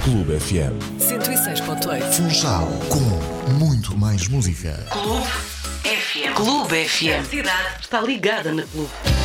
Clube FM 106.8. Funchal, com muito mais música. Clube FM. Clube FM. A cidade está ligada na Clube.